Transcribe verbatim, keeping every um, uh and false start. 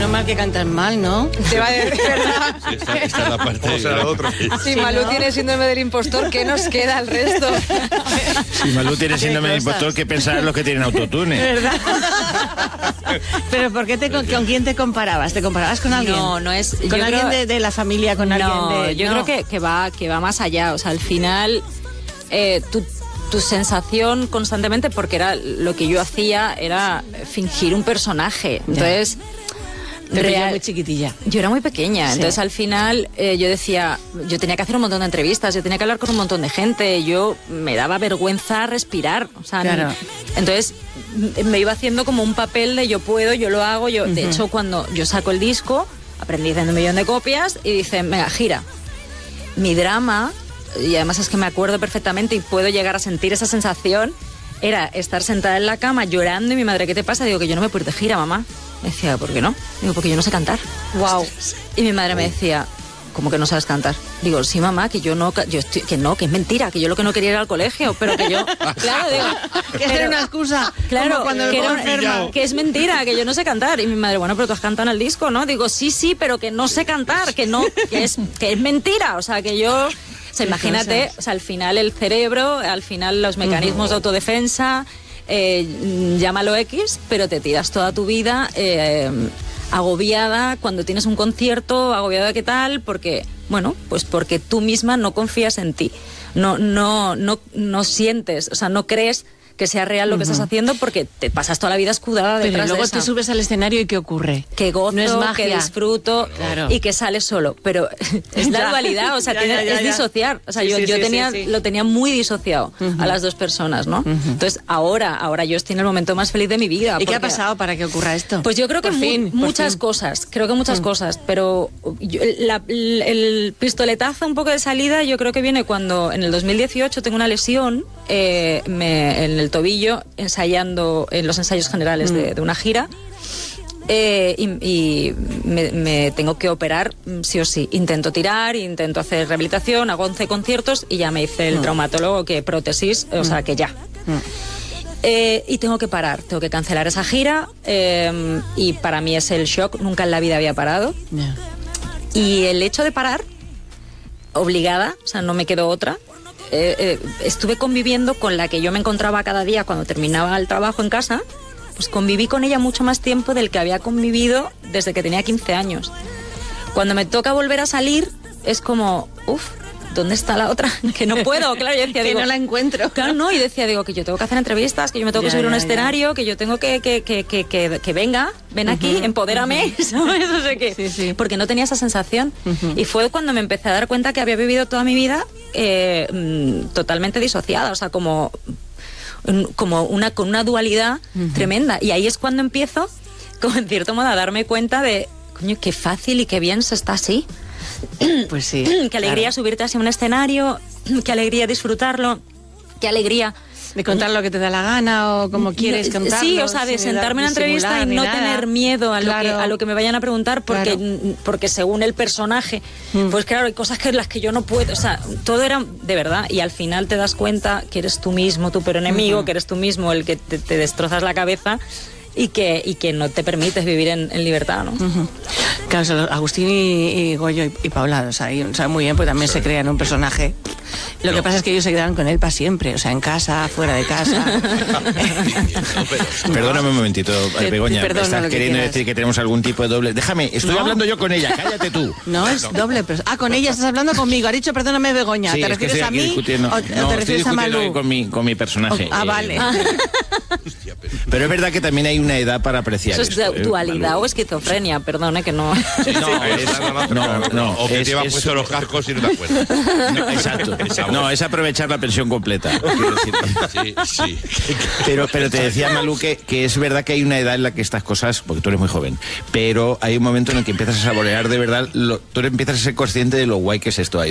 mal que cantas mal, ¿no? Te va a decir, ¿verdad? Sí, esta, esta es la parte ¿Cómo será lo otro? Si Sí, Malú ¿no? tiene síndrome del impostor, ¿qué nos queda al resto? Si Malú tiene síndrome de Qué cosas. impostor, ¿qué pensarán los que tienen autotune? ¿Verdad? Pero ¿por qué te, con, con quién te comparabas? ¿Te comparabas con alguien? No, no es... ¿Con yo alguien creo- de, de la familia? ¿Con no, alguien de...? yo no. creo que, que, va, que va más allá. O sea, al final, eh, tu, tu sensación constantemente, porque era lo que yo hacía, era fingir un personaje. Entonces... Te veía real- muy chiquitilla. Yo era muy pequeña, Sí. entonces al final eh, yo decía, yo tenía que hacer un montón de entrevistas, yo tenía que hablar con un montón de gente, yo me daba vergüenza respirar, o sea, Claro. ni- entonces m- me iba haciendo como un papel de yo puedo, yo lo hago, yo, de hecho cuando yo saco el disco, aprendí haciendo un millón de copias y dicen, venga, gira. Mi drama, y además es que me acuerdo perfectamente y puedo llegar a sentir esa sensación, era estar sentada en la cama llorando y mi madre, ¿qué te pasa? Digo, que yo no me puedo ir de gira, mamá. Me decía, ¿por qué no? Digo, porque yo no sé cantar. Wow. Y mi madre me decía, ¿cómo que no sabes cantar? Digo, sí, mamá, que yo no, ca- yo estoy, que no, que es mentira, que yo lo que no quería era al colegio, pero que yo, claro, digo, Que era pero- una excusa. Claro, como cuando me que, pongo era- enferma. que es mentira, que yo no sé cantar. Y mi madre, bueno, pero tú has cantado en el disco, ¿no? Digo, sí, sí, pero que no sé cantar, que no, que es, que es mentira. O sea, que yo, o sea, imagínate, cosas. o sea, al final el cerebro, al final los mecanismos de autodefensa, eh, llámalo X, pero te tiras toda tu vida eh, agobiada cuando tienes un concierto, agobiada qué tal, porque, bueno, pues porque tú misma no confías en ti, no, no, no, no sientes, o sea, no crees que sea real lo que estás haciendo porque te pasas toda la vida escudada Pero detrás luego de te esa. subes al escenario y ¿qué ocurre? Que gozo, no es magia. que disfruto Claro. y que sales solo. Pero es la Ya. dualidad, o sea, Ya, tiene- ya, ya, es ya. disociar. O sea, Sí, yo, sí, yo sí, tenía, sí, sí. lo tenía muy disociado a las dos personas, ¿no? Entonces, ahora, ahora yo estoy en el momento más feliz de mi vida. ¿Y qué ha porque- pasado para que ocurra esto? Pues yo creo que Por mu- fin, por muchas fin. cosas, creo que muchas cosas, pero yo- la- el, el pistoletazo un poco de salida yo creo que viene cuando en el dos mil dieciocho tengo una lesión eh, me- en el tobillo ensayando en los ensayos generales de, de una gira. Eh, y y me, me tengo que operar mm, sí o sí. Intento tirar, intento hacer rehabilitación, hago once conciertos y ya me dice el traumatólogo que prótesis, o sea que ya. Eh, y tengo que parar, tengo que cancelar esa gira eh, y para mí es el shock, nunca en la vida había parado. Ya. Y el hecho de parar, obligada, o sea, no me quedó otra, eh, eh, estuve conviviendo con la que yo me encontraba cada día cuando terminaba el trabajo en casa, pues conviví con ella mucho más tiempo del que había convivido desde que tenía quince años. Cuando me toca volver a salir, es como, uff, ¿dónde está la otra? Que no puedo, claro, yo decía, Que digo, no la encuentro. Claro, no, y decía, digo, que yo tengo que hacer entrevistas, que yo me tengo que Ya, subir a un ya, escenario, que yo tengo que, que, que, que, que, que venga, ven aquí, empodérame, ¿sabes? No sé qué. Sí, sí. Porque no tenía esa sensación. Y fue cuando me empecé a dar cuenta que había vivido toda mi vida eh, mm, totalmente disociada, o sea, como, mm, como una, con una dualidad tremenda. Y ahí es cuando empiezo, como en cierto modo, a darme cuenta de, coño, qué fácil y qué bien se está así. Pues sí. Qué alegría claro. subirte hacia un escenario, qué alegría disfrutarlo, qué alegría. De contar lo que te da la gana o como quieres contarlo. Sí, o sea, de sin sentarme en una entrevista y disimular ni no nada. tener miedo a lo, Claro. que, a lo que me vayan a preguntar porque, Claro. porque según el personaje, pues claro, hay cosas que las que yo no puedo, o sea, todo era de verdad y al final te das cuenta que eres tú mismo, tu peor enemigo, que eres tú mismo el que te, te destrozas la cabeza y que, y que no te permites vivir en, en libertad, ¿no? Ujú. Claro, o sea, Agustín y, y Goyo y, y Paula, o sea, y- o sea, muy bien, pues también se crean un personaje. Lo que pasa es que ellos se quedan con él para siempre, o sea, en casa, fuera de casa. Perdóname un momentito, Te- Begoña. perdona ¿Me estás lo que queriendo quieras. decir que tenemos algún tipo de doble? Déjame, estoy No. hablando yo con ella, cállate tú. No, es doble persona. Ah, con ella estás hablando conmigo. Ha dicho, perdóname, Begoña. Sí, ¿Te es que refieres estoy a aquí mí discutiendo. o, o No, te estoy refieres a discutiendo Malú? con mi, con mi personaje. Ah, Eh, vale. Pero es verdad que también hay una edad para apreciar Eso es esto, de ¿eh, dualidad Malú? o esquizofrenia, perdone que no. No, Sí, es- no, no, no, no, o que es- lleva es- puesto los cascos y no te acuerdas. no, exacto. Esa No, voz. es aprovechar la pensión completa. quiero decir. Sí, sí. Pero, pero te decía, Malú, que, que es verdad que hay una edad en la que estas cosas, porque tú eres muy joven, pero hay un momento en el que empiezas a saborear de verdad, lo- tú empiezas a ser consciente de lo guay que es esto.